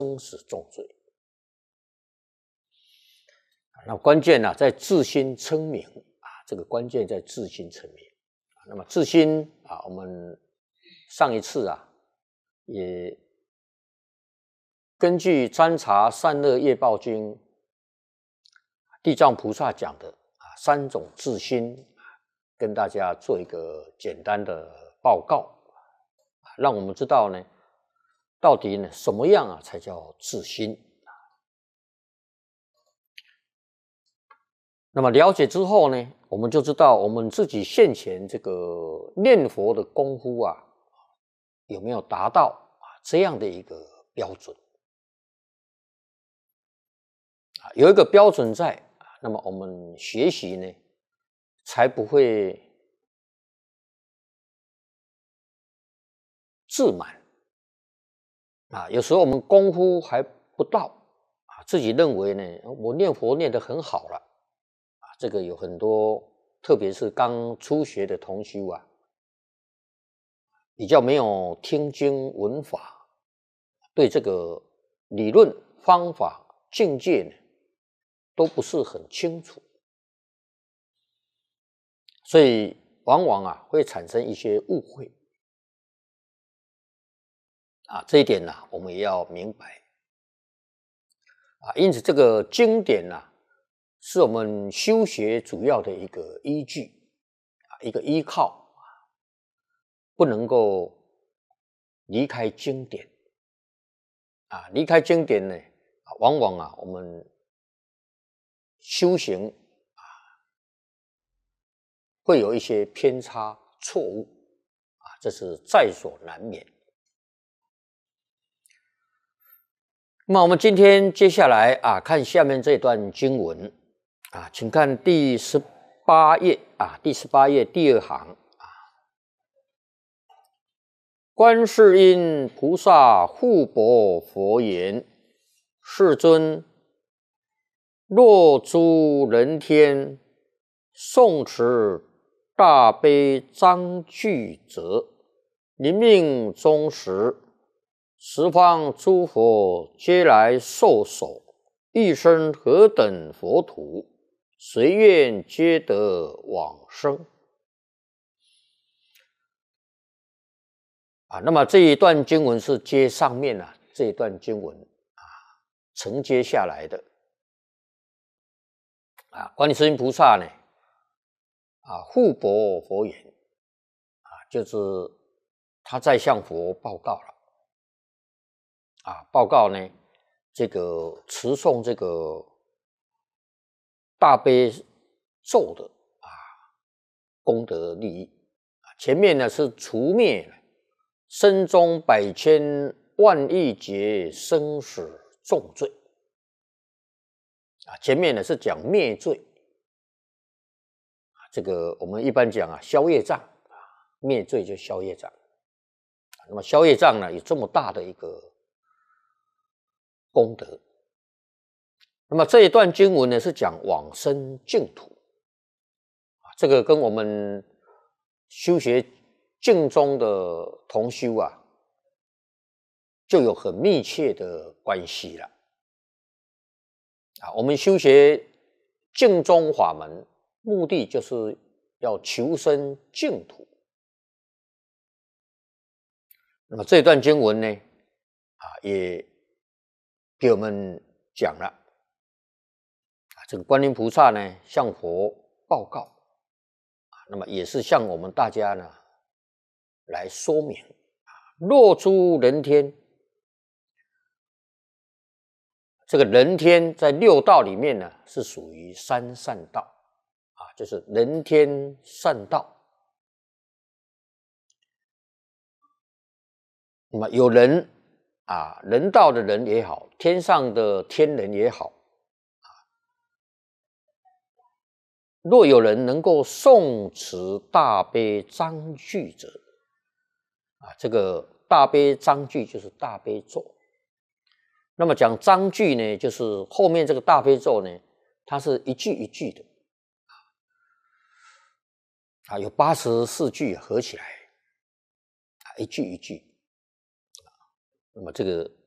生死重罪。那关键在自心称名这个关键在自心称名。那么自心我们上一次也根据《占察善恶业报经》地藏菩萨讲的3种自心，跟大家做一个简单的报告，让我们知道呢，到底呢什么样才叫自心。那么了解之后呢，我们就知道我们自己现前这个念佛的功夫有没有达到这样的一个标准。有一个标准在，那么我们学习呢才不会自满有时候我们功夫还不到自己认为呢我念佛念得很好了这个有很多，特别是刚初学的同修比较没有听经闻法，对这个理论方法境界呢都不是很清楚，所以往往会产生一些误会这一点我们也要明白因此这个经典是我们修学主要的一个依据一个依靠不能够离开经典离开经典呢往往我们修行会有一些偏差错误这是在所难免。那么我们今天接下来看下面这段经文请看第18页第18页第2行观世音菩萨护钵佛言：世尊，若诸人天诵持大悲章句者，临命终时，十方诸佛皆来受手，一生何等佛土，随愿皆得往生。那么这一段经文是接上面这一段经文承接下来的观世音菩萨呢护钵佛言就是他在向佛报告了报告呢这个持诵这个大悲咒的功德利益前面呢是除灭身中百千万亿劫生死重罪前面呢是讲灭罪这个我们一般讲消业障灭罪就消业障那么消业障呢有这么大的一个功德那么这一段经文呢是讲往生净土这个跟我们修学净宗的同修就有很密切的关系了我们修学净宗法门目的就是要求生净土那么这段经文呢也给我们讲了这个观音菩萨呢向佛报告那么也是向我们大家呢来说明若诸人天这个人天在六道里面呢是属于三善道就是人天善道那么有人人道的人也好天上的天人也好若有人能够诵持大悲章句者这个大悲章句就是大悲咒那么讲章句呢就是后面这个大悲咒呢它是一句一句的有84句合起来一句一句那么这个